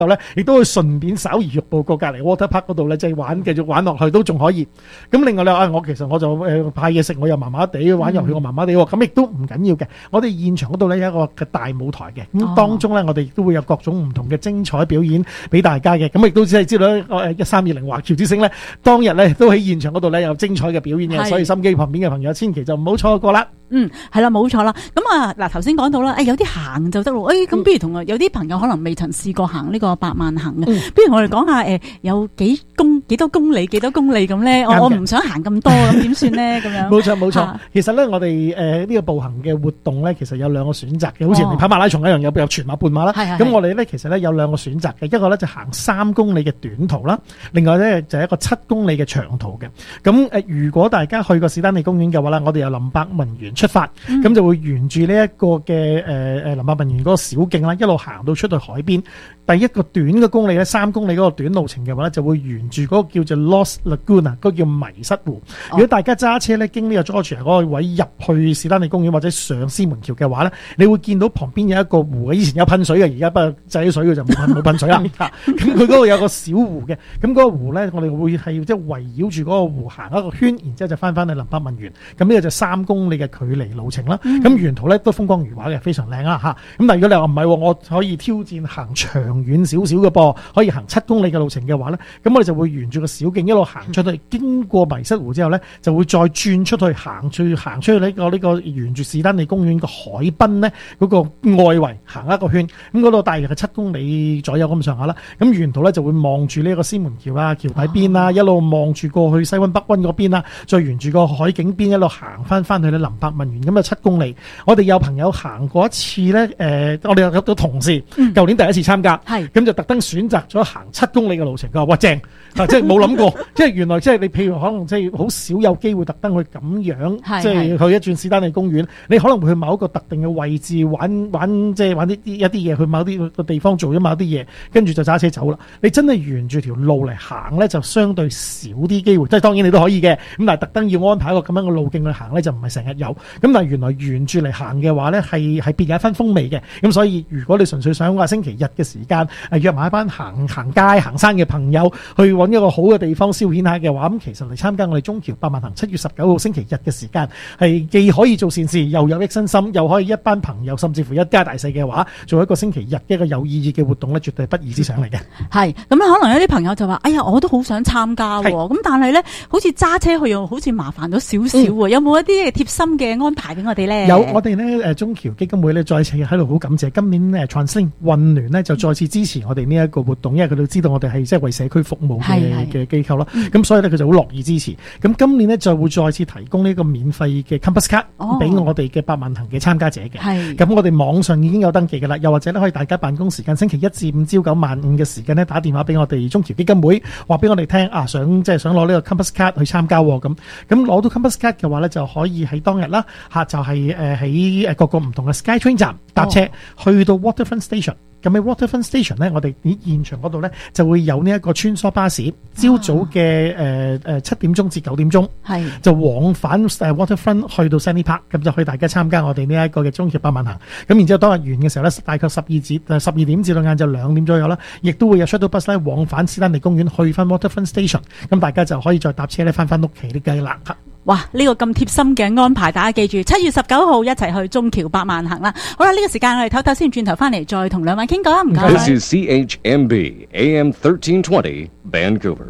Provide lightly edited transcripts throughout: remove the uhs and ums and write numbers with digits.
咧，亦都會順便稍而欲步過隔離 water park 嗰度咧，即係繼續玩落去都仲可以。咁另外你話我其實我就派嘢食我又麻麻地，玩遊戲我麻麻地喎，咁亦都唔緊要嘅。我哋現場嗰度咧有一個嘅大舞台嘅，咁當中咧我哋亦都會有各種唔同嘅精彩表演俾大家嘅。咁亦都只係知道1320華僑之星咧，當日咧都喺現場嗰度咧有精彩嘅表演嘅，所以心機旁邊嘅朋友千祈就唔好錯過啦。 係啦，冇錯啦。咁嗱頭先講到啦，有啲行就得咯。咁不如同有啲朋友可能未曾試過行呢個百萬行嘅，不如我哋講下有幾多公里咁咧？我唔想行咁多，咁點算咧？咁樣冇錯。其實咧，我哋呢個步行嘅活動咧，其實有兩個選擇嘅，好似人哋跑馬拉松一樣，有全馬、半馬啦。咁我哋咧其實咧有兩個選擇嘅，一個咧就行3公里嘅短途啦，另外咧就係一個7公里嘅長途嘅。咁如果大家去過史丹利公園嘅話咧，我哋由林伯文園出發，咁就會沿住呢一個嘅林伯文園嗰個小徑啦，一路行到出去海邊。第一個短嘅公里咧，3公里嗰個短路程嘅話咧，就會沿住嗰個叫做 Lost Lagoon 嗰個叫迷失湖。如果大家揸車咧經呢個 Georgia 嗰個位入去史丹利公園或者上獅門橋嘅話咧，你會見到旁邊有一個湖，以前有噴水嘅，而家不過制水嘅就冇噴水啦。咁佢嗰度有個小湖嘅，咁嗰個湖咧，我哋會係即係圍繞住嗰個湖行一個圈，然之後就翻去林伯文園。咁呢個就3公里嘅距離路程啦。咁沿途咧都風光如畫嘅，非常靚啦嚇。咁但係如果你話唔係，我可以挑戰行長遠少少嘅噃，可以行7公里嘅路程嘅話咧，咁我哋就會沿住個小徑一路行出去，經過迷失湖之後咧，就會再轉出去行出去呢個沿住史丹利公園個海濱咧嗰個外圍行一個圈。咁嗰度大約係7公里左右咁上下啦。咁沿途咧就會望住呢個獅門橋啦、橋底邊啦，一路望住過去西灣北灣嗰邊啦，再沿住個海景邊一路行翻去咧林伯文園，咁就7公里。我哋有朋友行過一次咧，我哋有個同事舊年第一次參加，咁就特登選擇咗行7公里嘅路程。佢話哇正，即係冇諗過，即係原來即係你譬如可能即係好少有機會特登去咁樣，即係去一轉史丹利公園，你可能會去某一個特定嘅位置玩即係玩一啲嘢，去某啲個地方做咗某啲嘢，跟住就揸車走啦。你真係沿住條路嚟行咧，就相對少啲機會。即係當然你都可以嘅，咁但係特登要安排一個咁樣嘅路徑去行咧，就唔係成日有。咁但係原來沿住嚟行嘅話咧，係別有一番風味嘅。咁所以如果你純粹想話星期日嘅時間約埋一班行街行山嘅朋友去揾一個好嘅地方消遣下嘅話，咁其實嚟參加我哋中橋百萬行7月19號星期日嘅時間，係既可以做善事，又有益身心，又可以一班朋友甚至乎一家大細嘅話，做一個星期日一個有意義嘅活動咧，絕對係不二之想嚟嘅。 係咁可能有啲朋友就話：哎呀，我都好想參加喎，咁但係咧，好似揸車去又好似麻煩咗少少喎。有冇一啲貼心嘅安排俾我哋咧？ 有，我哋咧中橋基金會咧再次喺度好感謝今年Translink 運聯咧就再次支持我哋呢一個活動，因為佢哋知道我哋係即係為社區服務嘅機構啦。咁所以咧佢就好樂意支持。咁今年咧就會再次提供呢個免費嘅 Compass Card 俾我哋嘅百萬行嘅參加者嘅。咁我哋網上已經有登記㗎啦，又或者咧可以大家辦公時間星期1至5朝9晚5嘅時間咧打電話俾我哋中橋基金會，話俾我哋聽想攞呢個 Compass Card 去參加喎。咁攞到 Compass Card 嘅話咧就可以喺當日啦就係喺各個唔同嘅 SkyTrain 站搭車去到 Waterfront Station。咁喺 Waterfront Station 咧，我哋喺現場嗰度咧就會有呢一個穿梭巴士，朝早嘅7點鐘至9點鐘，就往返Waterfront 去到 Sandy Park， 咁就去大家參加我哋呢一個嘅中橋百萬行。咁然之後當日完嘅時候咧，大概12點至到晏晝2點左右啦，亦都會有 shuttle bus 咧往返史丹利公園去翻 Waterfront Station， 咁大家就可以再搭車咧翻屋企啲雞啦。 哇！呢個咁貼心嘅安排，大家記住7月19號一齊去中橋百萬行啦。好啦，呢個時間我哋唞唞先，轉頭翻嚟再同兩位傾講。唔該。 This is CHMB AM 1320 Vancouver。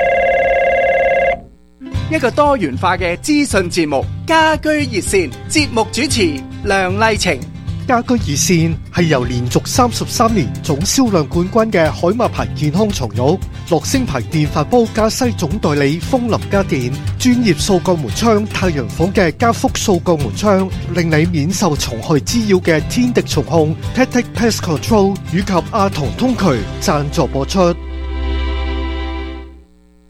一個多元化嘅資訊節目，家居熱線節目主持梁麗晴。 家居熱線係由連續33年總銷量冠軍嘅海馬牌健康床褥、樂聲牌電飯煲加西總代理風林家電、專業掃鋼門窗太陽房嘅加福掃鋼門窗，令你免受蟲害滋擾嘅天敵蟲控 Tactic Pest Control 以及阿童通渠贊助播出。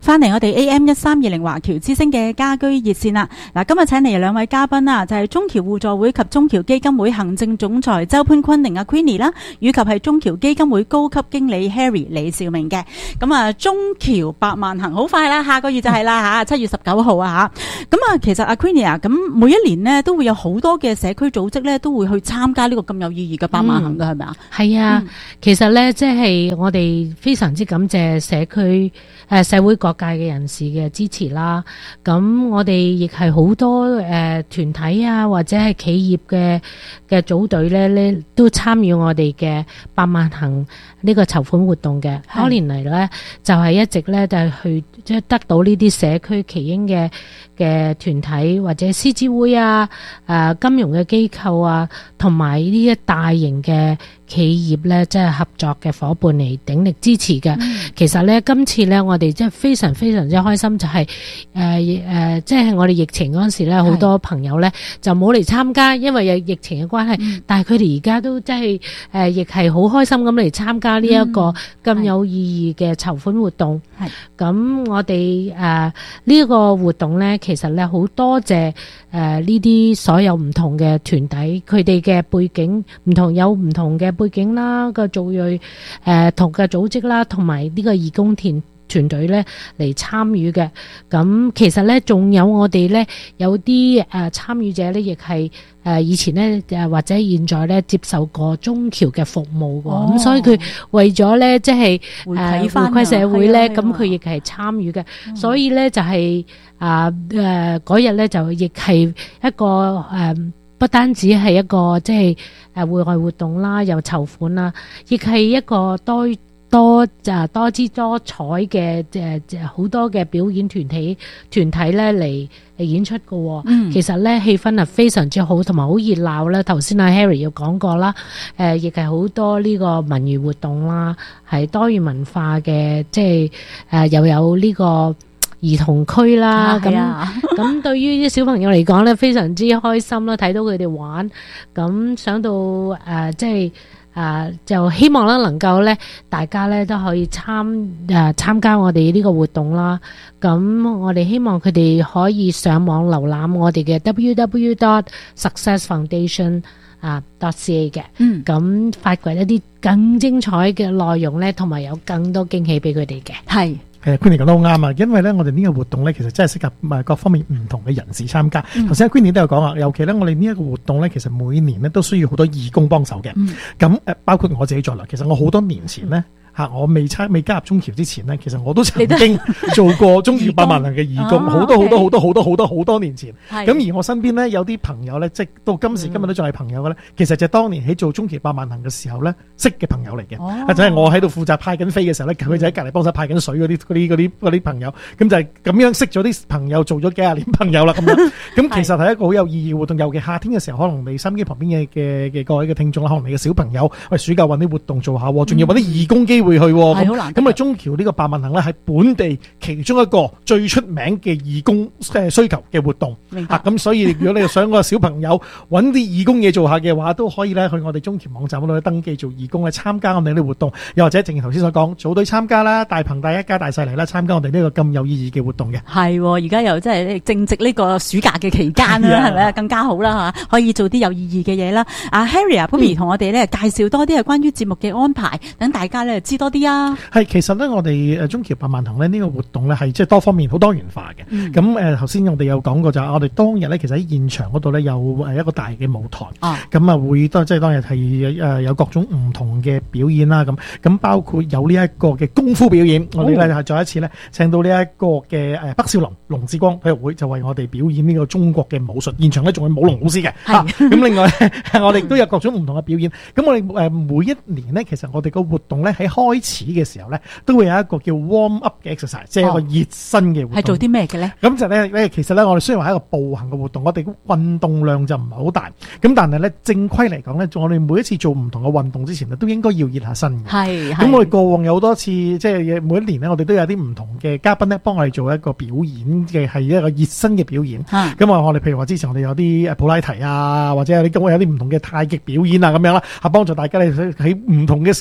翻嚟我哋 AM1320華僑之聲嘅家居熱線啦。嗱，今日請嚟兩位嘉賓啦，就係中僑互助會及中僑基金會行政總裁周潘坤寧阿 Queenie 啦，以及係中僑基金會高級經理 Harry 李兆明嘅。咁啊，中僑百萬行好快啦，下個月就係啦吓，7月19號啊吓。咁啊，其實阿 Queenie 啊，咁每一年呢都會有好多嘅社區組織咧，都會去參加呢個咁有意義嘅百萬行嘅，係咪啊？ 係啊，其實咧，即係我哋非常之感謝社會各界嘅人士嘅支持啦。咁我哋亦係好多團體啊，或者係企業嘅組隊咧，都參與我哋嘅百萬行呢個籌款活動嘅。多年嚟咧，就係一直咧就係去即係得到呢啲社區耆英嘅團體或者獅子會啊、金融嘅機構啊，同埋呢啲大型嘅企業咧，即係合作嘅伙伴嚟鼎力支持嘅。其實咧，今次咧，我哋即係非常非常之開心，就係即係我哋疫情嗰陣時咧，好多朋友咧就冇嚟參加，因為有疫情嘅關係。但係佢哋而家都即係亦係好開心咁嚟參加呢一個咁有意義嘅籌款活動。咁我哋呢個活動咧，其實咧好多謝呢啲所有唔同嘅團體，佢哋嘅背景唔同，有唔同嘅背景啦，個族裔同嘅組織啦，同埋呢個義工團隊咧嚟參與嘅。咁其實咧仲有我哋咧有啲參與者咧，亦係以前咧或者現在咧接受過中僑嘅服務嘅。咁所以佢為咗咧即係回饋社會咧，咁佢亦係參與嘅。所以咧就係嗰日咧就亦係一個不單止係一個即係戶外活動啦，又籌款啦，亦係一個多姿多彩嘅好多嘅表演團體咧嚟演出嘅。其實咧氣氛係非常之好，同埋好熱鬧啦。頭先阿 Harry 又講過啦，亦係好多呢個文娛活動啦，係多元文化嘅，即係又有呢個兒童區啦。咁對於啲小朋友嚟講咧，非常之開心啦，睇到佢哋玩。咁想到即係就希望咧能夠咧大家咧都可以參加我哋呢個活動啦。咁我哋希望佢哋可以上網瀏覽我哋嘅 www.successfoundation.ca 嘅。咁發掘一啲更精彩嘅內容咧，同埋有更多驚喜俾佢哋嘅。係。 Queenie 講得好啱啊，因為咧我哋呢個活動咧其實真係適合各方面唔同嘅人士參加。頭先阿 Queenie 都有講啊，尤其咧我哋呢一個活動咧，其實每年咧都需要好多義工幫手嘅。咁包括我自己在內，其實我好多年前咧我未加入中僑之前咧，其實我都曾經做過中僑百萬行嘅義工，好多年前。咁而我身邊咧有啲朋友咧，即係到今時今日都仲係朋友嘅咧，其實就係當年喺做中僑百萬行嘅時候咧識嘅朋友嚟嘅。就係我喺度負責派緊飛嘅時候咧，佢就喺隔離幫手派緊水嗰啲朋友，咁就係咁樣識咗啲朋友，做咗幾廿年朋友啦咁樣。咁其實係一個好有意義嘅活動，尤其夏天嘅時候，可能你身邊旁邊嘅各位嘅聽眾，可能你嘅小朋友喂暑假揾啲活動做下，仲要揾啲義工機會去。咁啊，中僑呢個百萬行咧係本地其中一個最出名嘅義工需求嘅活動。咁所以如果你想個小朋友揾啲義工嘢做下嘅話，都可以咧去我哋中僑網站嗰度登記做義工，去參加我哋呢啲活動。又或者正如頭先所講，組隊參加啦，大朋大一家大細嚟啦，參加我哋呢個咁有意義嘅活動嘅。 係，而家又即係正值呢個暑假嘅期間啦，係咪啊？更加好啦嚇，可以做啲有意義嘅嘢啦。阿 Harry 啊 Bobby 同我哋咧介紹多啲係關於節目嘅安排，等大家咧知多啲啊。 係，其實咧我哋中僑百萬行咧呢個活動咧係即係多方面好多元化嘅。咁頭先我哋有講過就係我哋當日咧其實喺現場嗰度咧有一個大嘅舞台。咁啊會即係當日係有各種唔同嘅表演啦。咁包括有呢一個嘅功夫表演，我哋咧係再一次咧請到呢一個嘅北少林龍志光體育會就為我哋表演呢個中國嘅武術。現場咧仲有舞龍老師嘅。咁另外我哋都有各種唔同嘅表演。咁我哋每一年咧其實我哋個活動咧喺開始嘅時候咧，都會有一個叫 warm up 嘅 exercise， 即係一個熱身嘅活動。係做啲咩嘅咧？咁就咧，其實咧，我哋雖然話係一個步行嘅活動，我哋運動量就唔係好大。咁但係咧，正規嚟講咧，我哋每一次做唔同嘅運動之前咧，都應該要熱下身嘅。係。咁我哋過往有好多次，即係每一年咧，我哋都有啲唔同嘅嘉賓咧，幫我哋做一個表演嘅，係一個熱身嘅表演。咁我哋譬如話之前我哋有啲普拉提啊，或者有啲唔同嘅太極表演啊咁樣啦，幫助大家咧喺唔同嘅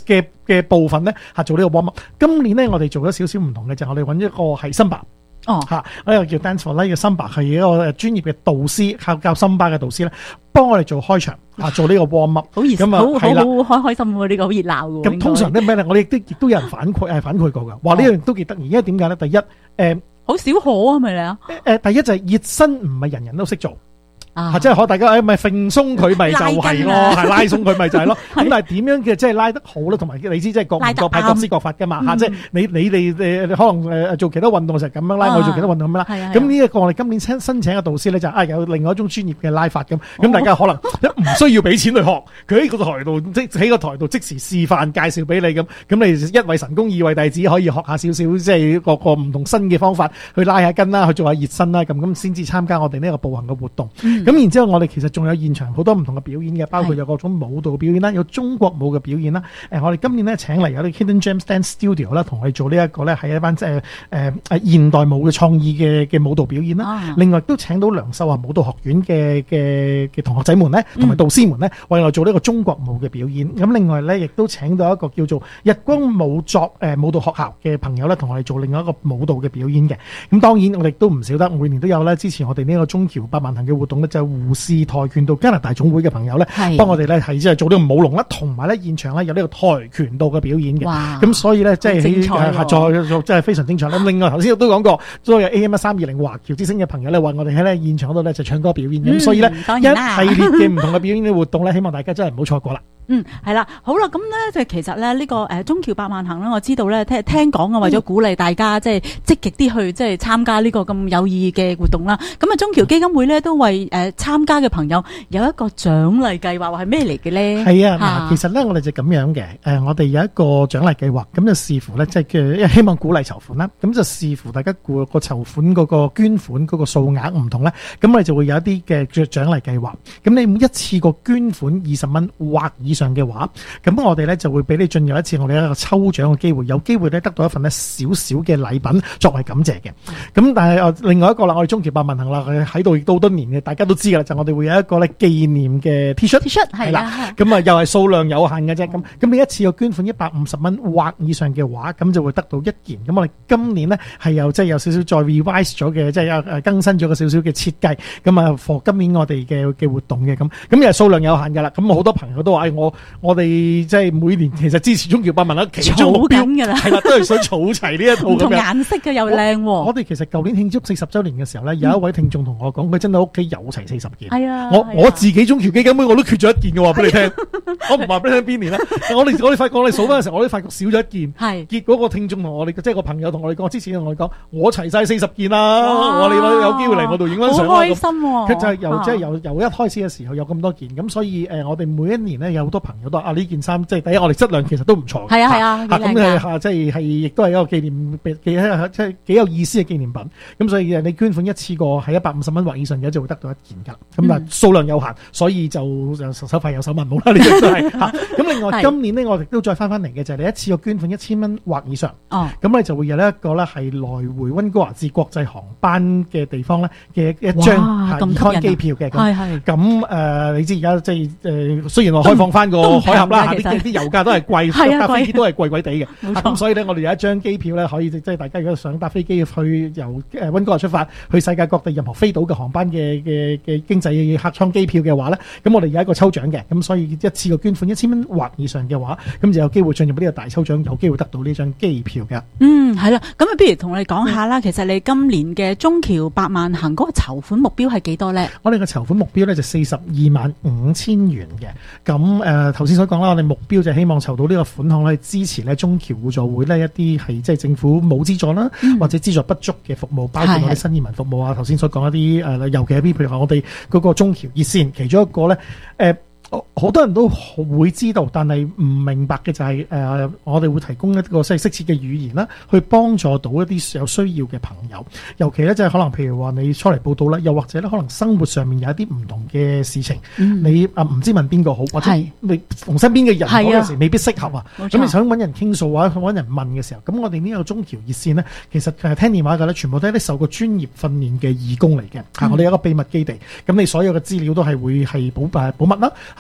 嘅部分咧做呢個 warm up。今年咧我哋做咗少少唔同嘅，就係我哋揾一個係森巴。呢個叫 Dance for Life 嘅森巴係一個專業嘅導師，教森巴嘅導師咧，幫我哋做開場做呢個 warm up， 好熱咁好開心喎！呢個好熱鬧喎。 咁通常咧咩咧？我哋亦都有人反饋過㗎，話呢樣都幾得意。因為點解咧？第一好少可係咪啊？ 第一就係熱身唔係人人都識做。即係大家咪揈鬆佢咪就係咯，係拉鬆佢咪就係咯。咁但係點樣嘅即係拉得好咧？同埋你知即係各唔各派各施各法噶嘛。即係你哋可能做其他運動就係咁樣拉，我做其他運動咁樣拉。咁呢一個我哋今年申請嘅導師咧就有另外一種專業嘅拉法咁。咁大家可能唔需要俾錢去學，佢喺個台度喺個台度即時示範介紹俾你咁。咁你一位神功，二位弟子可以學下少少即係個唔同新嘅方法去拉下筋啦，去做下熱身啦，咁先至參加我哋呢個步行嘅活動。咁然之後，我哋其實仲有現場好多唔同嘅表演嘅，包括有各種舞蹈表演啦，有中國舞嘅表演啦。我哋今年咧請嚟有啲 Hidden Gems Dance Studio 啦，同我哋做呢一個咧係一班現代舞嘅創意嘅舞蹈表演啦。另外都請到梁秀華舞蹈學院嘅同學仔們咧，同埋導師們咧，為我做呢個中國舞嘅表演。咁另外咧，亦都請到一個叫做日光舞作舞蹈學校嘅朋友咧，同我哋做另外一個舞蹈嘅表演嘅。咁當然我哋都唔少得，每年都有咧支持我哋呢個中僑百萬行嘅活動咧，就係胡氏跆拳道加拿大總會嘅朋友咧，幫我哋咧係即係做呢個舞龍啦，同埋咧現場咧有呢個跆拳道嘅表演嘅。咁所以咧即係真係非常精彩啦。另外頭先都講過，所有 AM320 華僑之星嘅朋友咧，話我哋喺咧現場度咧就唱歌表演。咁所以咧一系列嘅唔同嘅表演嘅活動咧，希望大家真係唔好錯過啦。 係啦，好啦，咁咧就其實咧呢個中僑百萬行咧，我知道咧聽講啊，為咗鼓勵大家即係積極啲去即係參加呢個咁有意義嘅活動啦。咁啊，中僑基金會咧都為參加嘅朋友有一個獎勵計劃，話係咩嚟嘅咧？係啊，其實咧我哋就咁樣嘅，我哋有一個獎勵計劃，咁就視乎咧即係希望鼓勵籌款啦，咁就視乎大家個籌款嗰個捐款嗰個數額唔同咧，咁我哋就會有一啲嘅獎勵計劃。咁你一次過捐款20蚊或以上嘅話，咁我哋咧就會俾你進入一次我哋一個抽獎嘅機會，有機會咧得到一份咧少少嘅禮品作為感謝嘅。咁但係另外一個啦，我哋中僑百萬行啦，喺度亦都好多年嘅，大家都知噶啦，就我哋會有一個咧紀念嘅 T-shirt 係啦，咁又係數量有限嘅啫。咁你一次個捐款150蚊或以上嘅話，咁就會得到一件。咁我哋今年咧係有即係有少少再 revise 咗嘅，即係更新咗個少少嘅設計。咁啊 for 今年我哋嘅活動嘅咁又係數量有限噶啦。咁好多朋友都話我哋即係每年其實支持中僑百萬啦，其中目標係啦，都係想儲齊呢一套咁樣。唔同顏色嘅又靚。 我哋其實舊年慶祝40週年嘅時候咧，有一位聽眾同我講，佢真係屋企有齊40件。係啊，我自己中僑基金會我都缺咗一件嘅話俾你聽。我唔話俾你聽邊年啦。我哋發覺我哋數翻嘅時候，我哋發覺少咗一件。係。結果個聽眾同我哋即係個朋友同我哋講，之前同我哋講，我齊晒40件啦。我哋有機會嚟我度影翻相。 好開心喎！ 佢就係由一開始嘅時候有咁多件，咁所以我哋每一年咧有好多朋友都話呢件衫即係第一，我哋質量其實都唔錯。係啊，咁即係亦都係一個紀念即係幾有意思嘅紀念品。咁所以你捐款一次過係150蚊或以上嘅就會得到一件㗎。咁但係數量有限，所以就手快有手慢冇啦。呢個都係嚇。咁另外今年呢，我哋都再翻嚟嘅就係你一次過捐款1000蚊或以上。咁你就會有一個咧係來回溫哥華至國際航班嘅地方咧嘅一張健康機票嘅。咁你知而家即係雖然我開放翻個海峽啦，啲油價都係貴，搭飛機都係貴貴地嘅。咁所以咧，我哋有一張機票咧，可以即係大家如果想搭飛機去由溫哥華出發去世界各地任何飛島嘅航班嘅經濟客艙機票嘅話咧，咁我哋有一個抽獎嘅。咁所以一次過捐款1000蚊或以上嘅話，咁就有機會進入呢個大抽獎，有機會得到呢張機票嘅。 係啦，咁不如同我哋講下啦。其實你今年嘅中僑百萬行嗰個籌款目標係幾多咧？我哋嘅籌款目標咧就425000元嘅。咁頭先所講啦，我哋目標就希望籌到呢個款項咧，支持咧中僑互助會呢一啲係即係政府冇資助啦，或者資助不足嘅服務，包括我哋新移民服務啊。頭先所講一啲尤其係譬如話我哋嗰個中僑熱線，其中一個咧好多人都會知道，但係唔明白嘅就係我哋會提供一個適切嘅語言啦，去幫助到一啲有需要嘅朋友。尤其咧，即係可能譬如話你初嚟報到啦，又或者咧可能生活上面有一啲唔同嘅事情，你唔知問邊個好，或者你同身邊嘅人嗰陣時未必適合啊。咁你想揾人傾訴或者揾人問嘅時候，咁我哋呢個中僑熱線呢，其實聽電話嘅咧，全部都係啲受過專業訓練嘅義工嚟嘅。我哋有一個秘密基地，咁你所有嘅資料都係會係保密啦。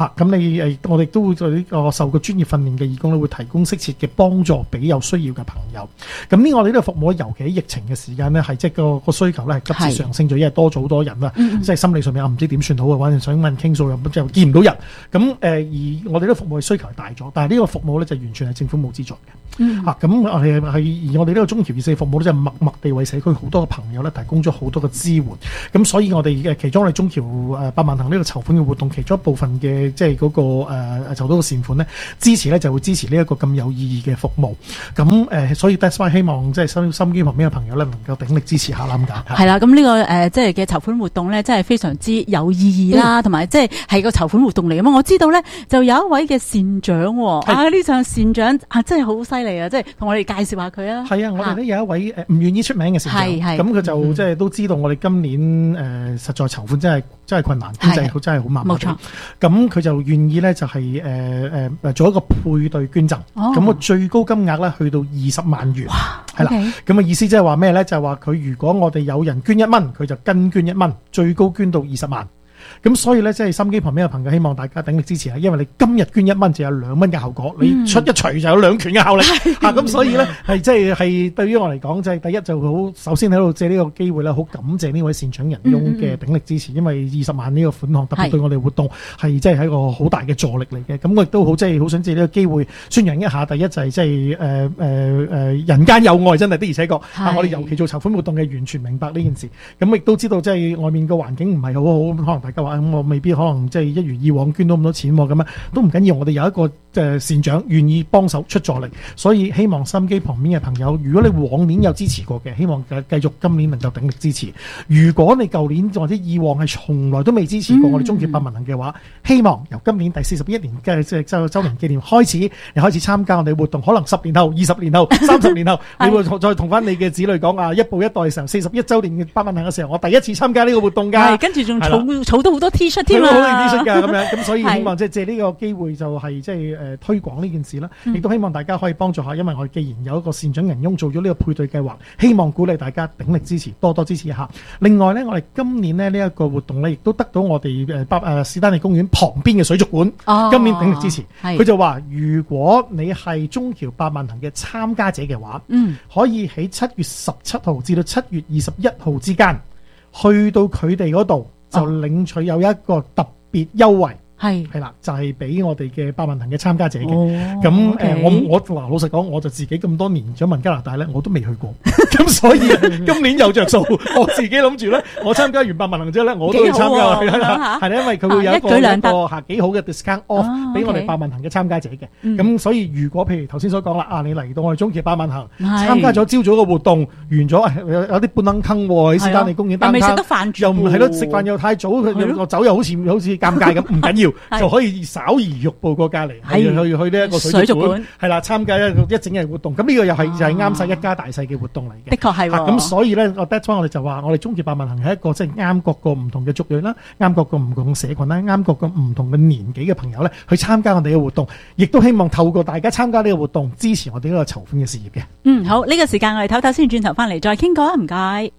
嚇。咁你我哋都會做呢個受過專業訓練嘅義工咧，會提供適切嘅幫助俾有需要嘅朋友。咁呢，我哋呢個服務尤其喺疫情嘅時間呢，係即係個需求咧係急速上升咗，因為多咗好多人啦，即係心理上面唔知點算好啊，或者想問傾訴又見唔到人。咁而我哋呢個服務嘅需求係大咗，但係呢個服務咧就完全係政府冇資助嘅。咁而我哋呢個中橋熱線服務咧就默默地為社區好多嘅朋友咧提供咗好多嘅支援。咁所以我哋其中我哋中橋百萬行呢個籌款嘅活動，其中一部分嘅即係嗰個籌到嘅善款咧，支持咧就會支持呢一個咁有意義嘅服務。咁所以 that's why 希望即係心機旁邊嘅朋友咧能夠鼎力支持下啦咁解。 係啦，咁呢個即係嘅籌款活動咧，真係非常之有意義啦，同埋即係個籌款活動嚟㗎嘛。我知道咧就有一位嘅善長喎，呢場善長真係好犀利啊！即係同我哋介紹下佢啊。係啊，我哋咧有一位唔願意出名嘅善長，咁佢就即係都知道我哋今年實在籌款真係困難，經濟真係好麻麻。冇錯。咁佢就願意咧就係做一個配對捐贈，咁個最高金額咧去到20萬元。係啦，咁嘅意思即係話咩咧？就係話佢如果我哋有人捐1蚊，佢就跟捐1蚊，最高捐到20萬。咁所以咧，即係心機旁邊嘅朋友，希望大家鼎力支持啊！因為你今日捐1蚊就有2蚊嘅效果，你出一錘就有2拳嘅效力嚇。咁所以咧，係對於我嚟講，就係第一就好，首先喺度借呢個機會咧，好感謝呢位善長仁翁嘅鼎力支持，因為20萬呢個款項特別對我哋活動係即係一個好大嘅助力嚟嘅。咁我亦都好好想借呢個機會宣揚一下，第一就係即係人間有愛，真係的而且確。我哋尤其做籌款活動嘅，完全明白呢件事。咁亦都知道即係外面個環境唔係好好，可能大家話我未必可能即係一如以往捐到咁多錢咁樣，都唔緊要。我哋有一個善長願意幫手出助力，所以希望心機旁邊嘅朋友，如果你往年有支持過嘅，希望繼續今年能夠鼎力支持。如果你舊年或者以往係從來都未支持過我哋中橋百萬行嘅話，希望由今年第41年嘅即係周年紀念開始，你開始參加我哋活動。可能10年後、20年後、30年後，你會再同翻你嘅子女講啊，一步一代嘅時候，41週年嘅百萬行嘅時候，我第一次參加呢個活動㗎。跟住仲儲到好多 T-shirt 添啊！好多 T-shirt 㗎咁樣，咁所以希望即係借呢個機會就係即係推廣呢件事啦，亦都希望大家可以幫助下，因為我哋既然有一個善長仁翁做咗呢個配對計劃，希望鼓勵大家鼎力支持，多多支持一下。另外呢，我哋今年呢一個活動呢，亦都得到我哋史丹利公園旁邊嘅水族館今年鼎力支持。佢就話，如果你係中橋百萬行嘅參加者嘅話，可以喺7月17號至到7月21號之間，去到佢哋嗰度就領取有一個特別優惠。係啦，就係俾我哋嘅百萬行嘅參加者嘅。咁我嗱老實講，我就自己咁多年想問加拿大咧，我都未去過。咁所以今年有着數，我自己諗住咧，我參加完百萬行之後咧，我都去參加。係啦，因為佢會有一個幾好嘅 discount off 俾我哋百萬行嘅參加者嘅。咁所以如果譬如頭先所講啦，你嚟到我哋中橋百萬行參加咗朝早嘅活動，完咗有啲半冷坑喎，喺史丹利公園單攤，又唔係咯，食飯又太早，個酒又好似尷尬咁，唔緊要。就可以稍而欲步過隔離，去呢一個水族館，係啦，參加一整日活動。咁呢個又係就係啱晒一家大細嘅活動嚟嘅。的確係。咁所以咧，我哋就話，我哋中橋百萬行係一個即係啱各個唔同嘅族裔啦，啱各個唔同嘅社群啦，啱各個唔同嘅年紀嘅朋友咧，去參加我哋嘅活動，亦都希望透過大家參加呢個活動，支持我哋呢個籌款嘅事業嘅。 好，呢個時間我哋唞唞先，轉頭翻嚟再傾過啊，唔該。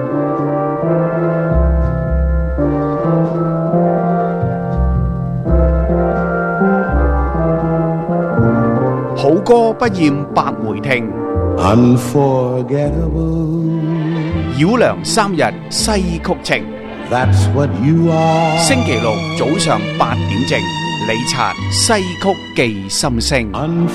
好歌不厭百回聽，繞梁3日西曲情。星期六早上8點正，李察西曲記心聲。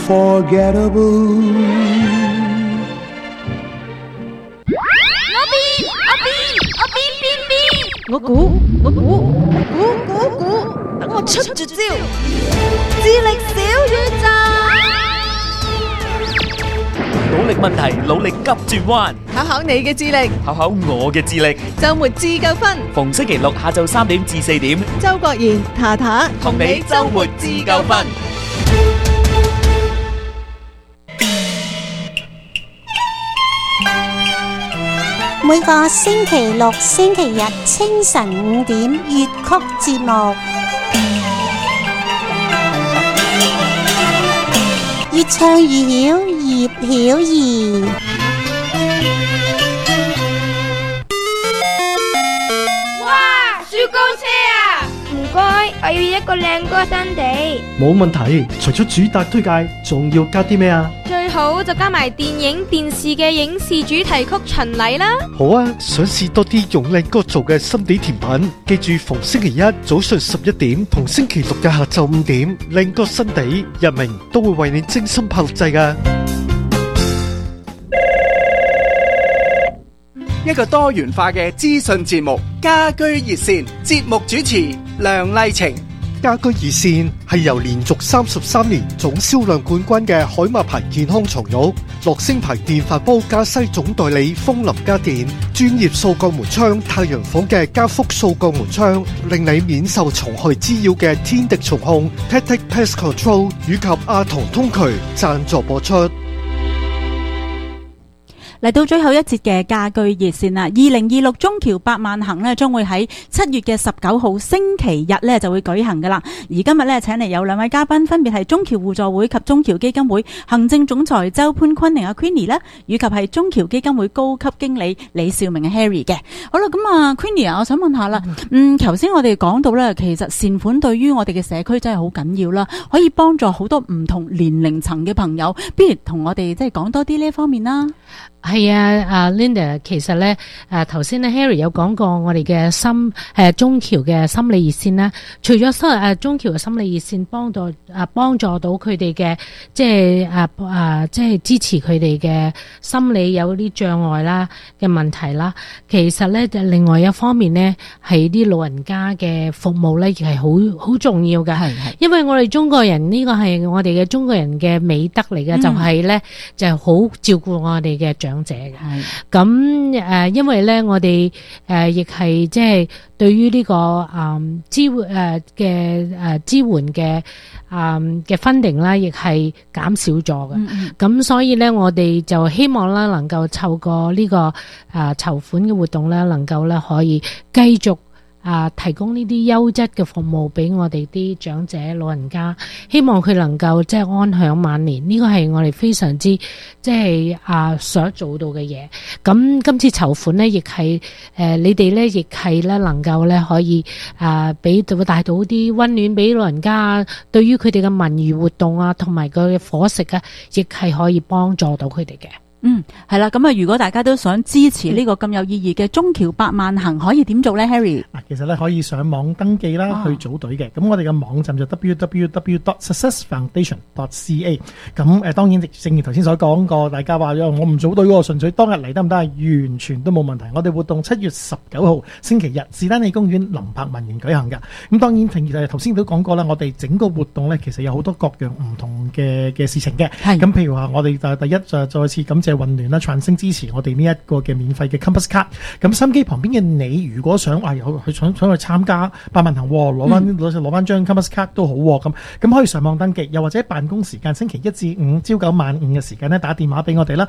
我估，等我出絕招，智力小宇宙。 努力問題，努力急轉彎， 考考你嘅智力， 考考我嘅智力。 週末自救分， 逢星期六下晝3點至4點， 周國賢、塔塔同你週末自救分。 每個星期六、星期日清晨5點粵曲節目，越唱越曉，葉曉儀。 哇！雪糕車啊！唔該，我要一個靚歌新地。 冇問題，除咗主打推介，仲要加啲咩啊？ 最好就加埋電影、電視嘅影視主題曲巡禮啦。 好啊，想試多啲用靚歌做嘅心地甜品，記住逢星期一早上11點同星期六嘅下晝5點，靚歌新地日明都會為你精心拍錄製㗎。 一個多元化嘅資訊節目，家居熱線，節目主持梁麗晴。 家居熱線係由連續33年總銷量冠軍嘅海馬牌健康床褥、樂聲牌電飯煲加西總代理風林家電、專業掃鋼門窗太陽房嘅加福掃鋼門窗，令你免受蟲害滋擾嘅天敵蟲控 Tactic Pest Control 以及阿童通渠贊助播出。 嚟到最後一節嘅家居熱線啦，2026中橋百萬行呢將會喺7月嘅19號星期日呢就會舉行噶啦。而今日呢請嚟有兩位嘉賓，分別係中橋互助會及中橋基金會行政總裁周潘坤寧阿 Queenie 啦，以及係中橋基金會高級經理李兆明嘅 Harry 嘅。好啦，咁啊 Queenie 啊，我想問下啦，頭先我哋講到呢，其實善款對於我哋嘅社區真係好緊要啦，可以幫助好多唔同年齡層嘅朋友，不如同我哋即係講多啲呢一方面啦。 係啊，Linda， 其實咧，頭先咧 Harry 有講過我哋嘅中橋嘅心理熱線啦。除咗中橋嘅心理熱線幫助到佢哋嘅，即係支持佢哋嘅心理有啲障礙啦嘅問題啦。其實咧，就另外一方面咧，係啲老人家嘅服務咧，亦係好重要嘅。係，因為我哋中國人呢個係我哋嘅中國人嘅美德嚟嘅，就係咧就係好照顧我哋嘅長者嘅。咁因為咧，我哋亦係即係對於呢個支援嘅funding啦，亦係減少咗嘅。咁所以咧，我哋就希望啦，能夠透過呢個籌款嘅活動咧，能夠咧可以繼續提供呢啲優質嘅服務俾我哋啲長者老人家，希望佢能夠即係安享晚年。呢個係我哋非常之即係想做到嘅嘢。咁今次籌款咧，亦係你哋咧，亦係咧能夠咧可以帶到啲溫暖俾老人家。對於佢哋嘅文娛活動啊，同埋佢嘅伙食啊，亦係可以幫助到佢哋嘅。 係啦，咁啊，如果大家都想支持呢個咁有意義嘅中橋百萬行，可以點做呢 Harry？ 其實咧可以上網登記啦，去組隊嘅。咁我哋嘅網站就 www.successfoundation.ca。咁當然正如頭先所講過，大家話我唔組隊嗰個純粹當日嚟得唔得？完全都冇問題。我哋活動7月19號星期日，士丹利公園林柏文園舉行㗎。咁當然頭先都講過啦，我哋整個活動咧其實有好多各樣唔同嘅事情嘅。咁譬如話，我哋第一就再次感謝運聯啦、傳聲支持我哋呢一個嘅免費嘅 Compass 卡。咁心機旁邊嘅你，如果想想去參加百萬行，攞翻張 Compass 卡都好咁可以上網登記，又或者辦公時間星期一至五朝9晚5嘅時間咧，打電話俾我哋啦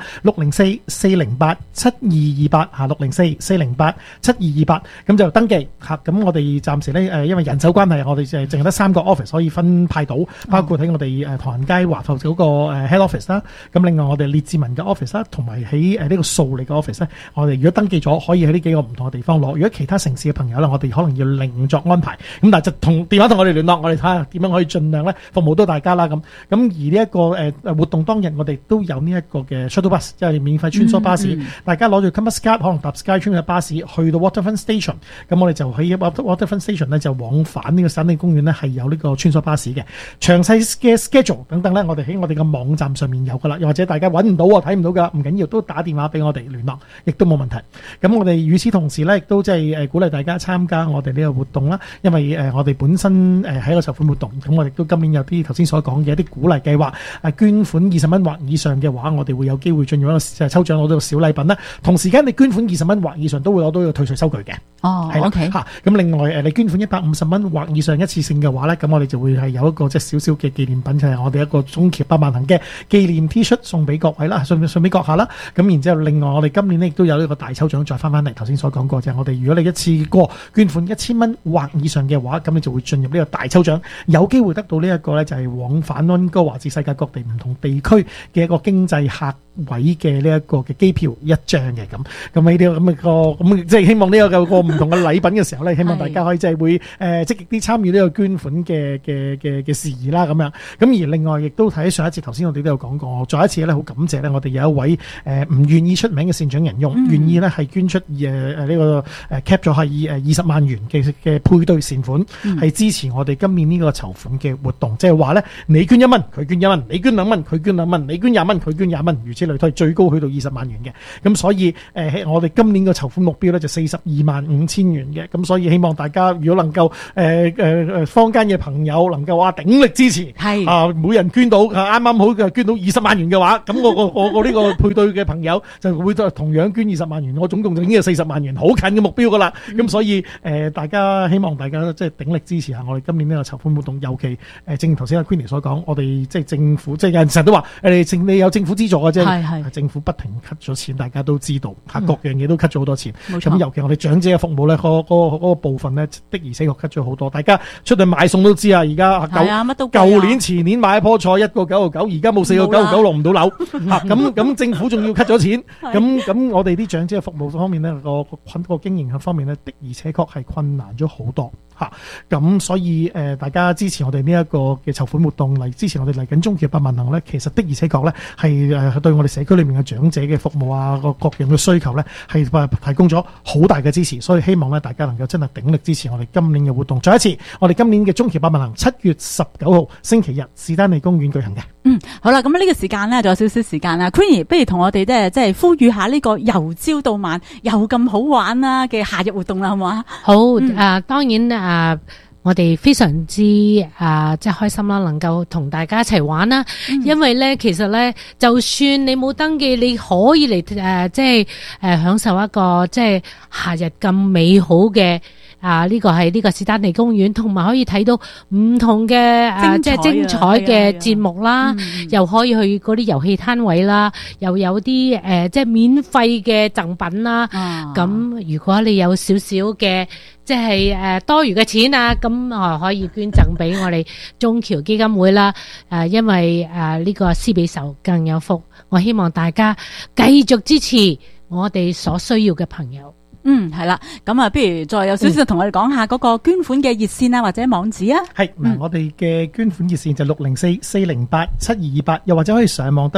，604-408-7228，604-408-7228，咁就登記嚇。咁我哋暫時咧因為人手關係，我哋淨係得3個 office 可以分派到，包括喺我哋唐人街華埠嗰個head office 啦。咁另外我哋列治文嘅 office 啦，同埋喺呢個數理嘅 office 咧，我哋如果登記咗，可以喺呢幾個唔同嘅地方攞。如果其他城市嘅朋友咧，我哋可能要另作安排。咁但係就電話同我哋聯絡，我哋睇下點樣可以盡量咧服務到大家啦。咁而呢一個活動當日，我哋都有呢一個嘅 shuttle bus， 即係免費穿梭巴士。大家攞住 Compass card，可能搭 SkyTrain 嘅巴士去到 Waterfront Station。咁我哋就喺 Waterfront Station 咧就往返呢個省立公園咧係有呢個穿梭巴士嘅。詳細嘅 schedule 等等咧，我哋喺我哋嘅網站上面有噶啦。又或者大家揾唔到睇唔到噶，唔緊要，都打電話俾我哋聯絡，亦都冇問題。咁我哋與此同時咧，亦都即係鼓勵大家參加我哋呢個活動啦。因為我哋本身係一個籌款活動，咁我哋都今年有啲頭先所講嘅一啲鼓勵計劃，捐款20蚊或以上嘅話，我哋會有機會進入一個抽獎攞到個小禮品啦。同時間你捐款20蚊或以上都會攞到一個退稅收據嘅。係 OK 嚇。咁另外你捐款150蚊或以上一次性嘅話咧，咁我哋就會係有一個即係少少嘅紀念品，就係我哋一個中橋百萬行嘅紀念 T 恤送俾各位啦，送俾閣下啦。咁然之後，另外我哋今年咧亦都有呢個大抽獎，再翻嚟頭先所講過，就係我哋如果你一次過捐款1000蚊或以上嘅話，咁你就會進入呢個大抽獎，有機會得到呢一個咧就係往返溫哥華至世界各地唔同地區嘅一個經濟客位嘅呢一個嘅機票1張嘅咁呢啲咁嘅咁即係希望呢個有個唔同嘅禮品嘅時候咧，希望大家可以即係會積極啲參與呢個捐款嘅事宜啦咁樣。咁而另外亦都睇上一節頭先我哋都有講過，再一次咧好感謝咧我哋有一位唔願意出名嘅善長仁翁，願意咧係捐出呢個cap 咗係20萬元嘅配對善款，係支持我哋今年呢個籌款嘅活動。即係話咧，你捐1蚊，佢捐1蚊；你捐2蚊，佢捐2蚊；你捐20蚊，佢捐20蚊，如此類推，最高去到20萬元嘅。咁所以我哋今年嘅籌款目標咧就425000元嘅。咁所以希望大家如果能夠坊間嘅朋友能夠話鼎力支持，每人捐到啱啱好嘅捐到20萬元嘅話，咁我呢個配對嘅朋友就會同樣捐20萬元，我總共就已經有40萬元，好近嘅目標噶啦。咁所以希望大家即係鼎力支持下我哋今年呢個籌款活動，尤其正如頭先阿 Queenie 所講，我哋即係政府，即係有人成日都話你有政府資助嘅啫，政府不停 cut 咗錢，大家都知道各樣嘢都 cut 咗好多錢。咁尤其我哋長者嘅服務咧，嗰個部分咧的而且確 cut 咗好多。大家出去買餸都知啊，而家舊年前年買一棵菜1個9.99，而家冇4個9.99落唔到樓。咁政府仲要 cut 咗錢，咁我哋啲長者嘅服務方面咧，個經營方面咧的而且確係困難咗好多。咁所以大家支持我哋呢一個嘅籌款活動，嚟支持我哋嚟緊中橋百萬行咧，其實的而且確咧係對我哋社區裏面嘅長者嘅服務啊，各樣嘅需求咧係提供咗好大嘅支持，所以希望咧大家能夠真係鼎力支持我哋今年嘅活動。再一次，我哋今年嘅中橋百萬行7月19號星期日士丹利公園舉行嘅。 好啦，咁呢個時間咧仲有少少時間啦 ，Queenie 不如同我哋即係呼籲下呢個由朝到晚又咁好玩啦嘅夏日活動啦，好唔好啊？ 好，當然我哋非常之即係開心啦，能夠同大家一齊玩啦。因為咧，其實咧，就算你冇登記，你可以嚟即係享受一個即係夏日咁美好嘅呢個係呢個士丹利公園，同埋可以睇到唔同嘅即係精彩嘅節目啦，又可以去嗰啲遊戲攤位啦，又有啲即係免費嘅贈品啦。咁如果你有少少嘅即係多餘嘅錢啊，咁可以捐贈俾我哋中橋基金會啦。因為呢個施比受更有福，我希望大家繼續支持我哋所需要嘅朋友。 係啦，咁不如再有少少同我哋講下嗰個捐款嘅熱線啊，或者網址啊。 係我哋嘅捐款熱線就604-408-7228，又或者可以上網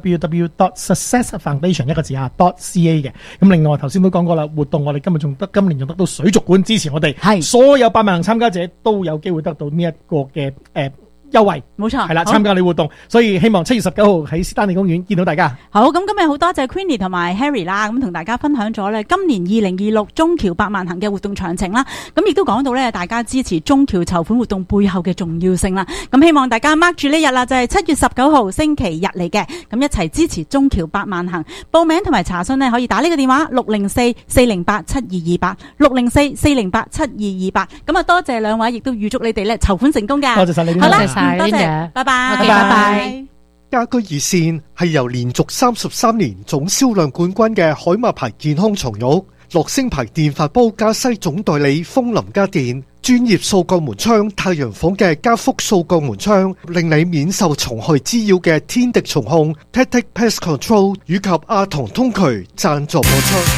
www.successfoundation 一個字.ca 嘅。咁另外頭先都講過啦，活動我哋今年仲得到水族館支持我哋，係所有百萬行參加者都有機會得到呢一個嘅優惠， 冇錯， 係啦，參加你活動，所以希望7月19號喺士丹利公園見到大家。 好，咁今日好多謝 Queenie 同埋 Harry 啦，咁同大家分享咗咧今年2026中橋百萬行嘅活動詳情啦，咁亦都講到咧大家支持中橋籌款活動背後嘅重要性啦。咁希望大家 mark 住呢日啦，就係7月19號星期日嚟嘅，咁一齊支持中橋百萬行。報名同埋查詢呢，可以打呢個電話604-408-7228 604-408-7228。咁多謝兩位，亦都預祝你哋咧籌款成功㗎。 多謝晒你， 好啦， 多謝， 拜拜， 拜拜。 家居熱線係由連續33年總銷量冠軍嘅海馬牌健康床褥、樂聲牌電飯煲加西總代理風林家電、專業掃鋼門窗太陽房嘅加福掃鋼門窗，令你免受蟲害滋擾嘅天敵蟲控 Tactic Pest Control 以及阿童通渠贊助播出。